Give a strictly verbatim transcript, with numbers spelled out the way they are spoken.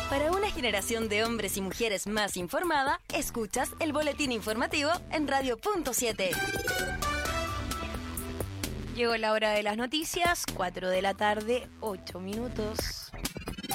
Para una generación de hombres y mujeres más informada, escuchas el boletín informativo en Radio Punto siete. Llegó la hora de las noticias, cuatro de la tarde, ocho minutos.